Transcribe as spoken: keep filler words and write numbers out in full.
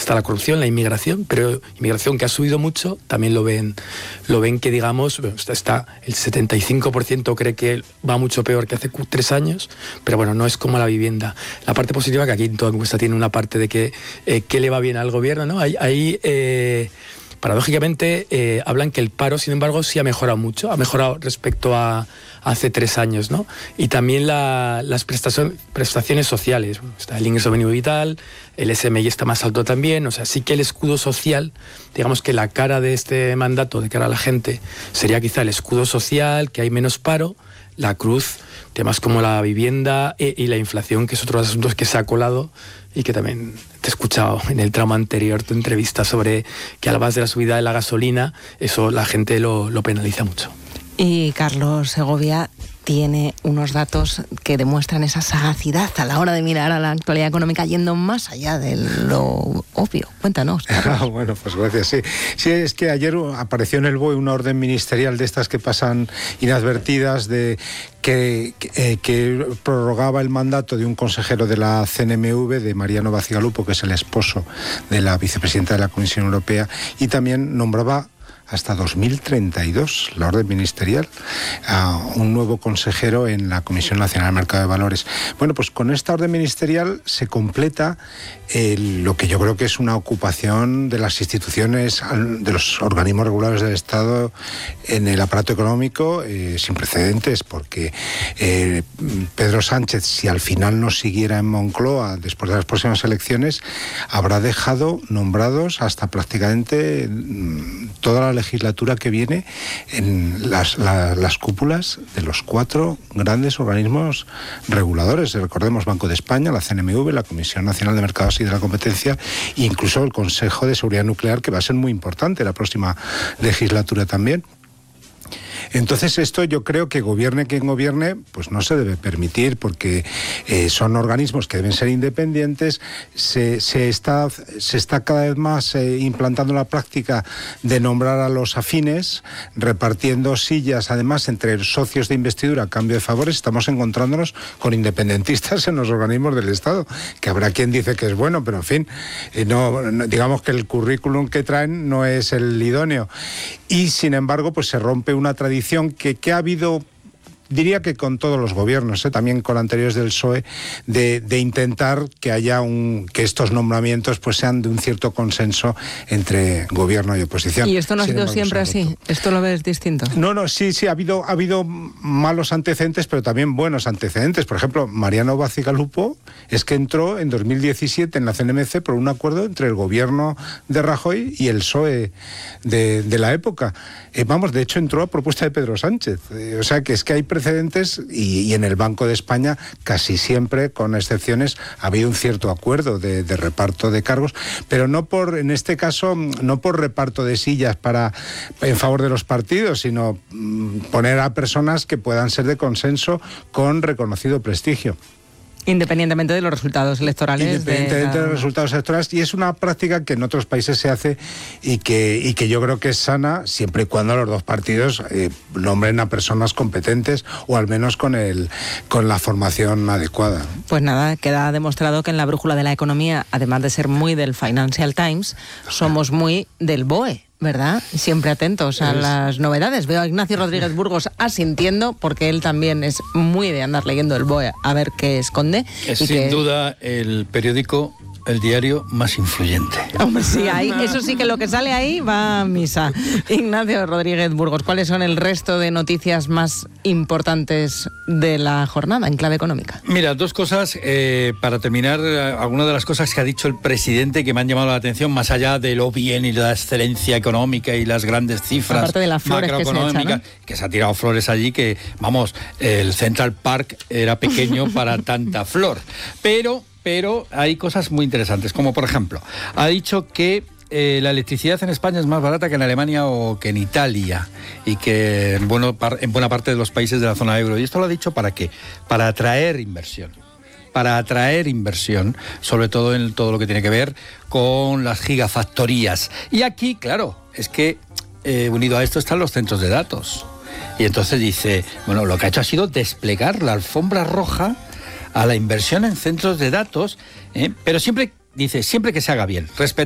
está la corrupción, la inmigración, pero inmigración que ha subido mucho, también lo ven, lo ven que digamos, está, está el setenta y cinco por ciento cree que va mucho peor que hace tres años, pero bueno, no es como la vivienda. La parte positiva, que aquí en toda encuesta tiene una parte de que, eh, que le va bien al gobierno, ¿no? Ahí, ahí eh, paradójicamente eh, hablan que el paro, sin embargo, sí ha mejorado mucho, ha mejorado respecto a hace tres años, ¿no? Y también la, las prestación, prestaciones sociales, está el ingreso mínimo vital, el S M I está más alto también, o sea, sí que el escudo social, digamos que la cara de este mandato, de cara a la gente, sería quizá el escudo social, que hay menos paro, la cruz, temas como la vivienda e, y la inflación, que es otro de los asuntos que se ha colado y que también te he escuchado en el tramo anterior, tu entrevista sobre que al base de la subida de la gasolina, eso la gente lo, lo penaliza mucho. Y Carlos Segovia tiene unos datos que demuestran esa sagacidad a la hora de mirar a la actualidad económica yendo más allá de lo obvio. Cuéntanos, Carlos. Ah, bueno, pues gracias. Sí. sí, es que ayer apareció en el B O E una orden ministerial de estas que pasan inadvertidas de que, que, que prorrogaba el mandato de un consejero de la C N M V, de Mariano Bacigalupo, que es el esposo de la vicepresidenta de la Comisión Europea, y también nombraba hasta dos mil treinta y dos, la orden ministerial, a un nuevo consejero en la Comisión Nacional del Mercado de Valores. Bueno, pues con esta orden ministerial se completa eh, lo que yo creo que es una ocupación de las instituciones, de los organismos reguladores del Estado en el aparato económico eh, sin precedentes, porque eh, Pedro Sánchez, si al final no siguiera en Moncloa después de las próximas elecciones, habrá dejado nombrados hasta prácticamente toda la legislatura que viene en las, la, las cúpulas de los cuatro grandes organismos reguladores. Recordemos Banco de España, la C N M V, la Comisión Nacional de Mercados y de la Competencia e incluso el Consejo de Seguridad Nuclear, que va a ser muy importante la próxima legislatura también. Entonces esto yo creo que gobierne quien gobierne, pues no se debe permitir, porque eh, son organismos que deben ser independientes. Se, se, está, se está cada vez más eh, implantando la práctica de nombrar a los afines, repartiendo sillas además entre socios de investidura a cambio de favores. Estamos encontrándonos con independentistas en los organismos del Estado, que habrá quien dice que es bueno, pero en fin, eh, no, no, digamos que el currículum que traen no es el idóneo. Y sin embargo, pues se rompe una tradición Que, que ha habido, diría que con todos los gobiernos, ¿eh? también con anteriores del P S O E, de, de intentar que haya un que estos nombramientos pues sean de un cierto consenso entre gobierno y oposición. ¿Y esto no ha sido siempre así? ¿Esto lo ves distinto? No, no, sí, sí, ha habido, ha habido malos antecedentes, pero también buenos antecedentes. Por ejemplo, Mariano Bacigalupo es que entró en dos mil diecisiete en la C N M C por un acuerdo entre el gobierno de Rajoy y el P S O E de, de la época. Eh, vamos, de hecho entró a propuesta de Pedro Sánchez. Eh, o sea que es que hay precedentes y, y en el Banco de España casi siempre, con excepciones, ha habido un cierto acuerdo de, de reparto de cargos, pero no por, en este caso, no por reparto de sillas para en favor de los partidos, sino mm, poner a personas que puedan ser de consenso con reconocido prestigio. Independientemente de los resultados electorales. Independientemente de, de los resultados electorales. Y es una práctica que en otros países se hace y que, y que yo creo que es sana siempre y cuando los dos partidos eh, nombren a personas competentes o al menos con, el, con la formación adecuada. Pues nada, queda demostrado que en la brújula de la economía, además de ser muy del Financial Times, somos muy del B O E. ¿Verdad? Siempre atentos a las novedades. Veo a Ignacio Rodríguez Burgos asintiendo, porque él también es muy de andar leyendo el B O E a ver qué esconde. Es y sin que... duda el periódico, el diario más influyente. Hombre, sí, ahí, eso sí que lo que sale ahí va a misa. Ignacio Rodríguez Burgos, ¿cuáles son el resto de noticias más importantes de la jornada en clave económica? Mira, dos cosas, eh, para terminar, algunas de las cosas que ha dicho el presidente que me han llamado la atención, más allá de lo bien y la excelencia económica y las grandes cifras aparte de las flores macroeconómicas, que se, echa, ¿no? que se ha tirado flores allí, que, vamos, el Central Park era pequeño para tanta flor. Pero... Pero hay cosas muy interesantes, como por ejemplo, ha dicho que eh, la electricidad en España es más barata que en Alemania o que en Italia y que en, bueno, par, en buena parte de los países de la zona euro. ¿Y esto lo ha dicho para qué? Para atraer inversión. Para atraer inversión, sobre todo en todo lo que tiene que ver con las gigafactorías. Y aquí, claro, es que eh, unido a esto están los centros de datos. Y entonces dice, bueno, lo que ha hecho ha sido desplegar la alfombra roja a la inversión en centros de datos, ¿eh? Pero siempre, dice, siempre que se haga bien, respetando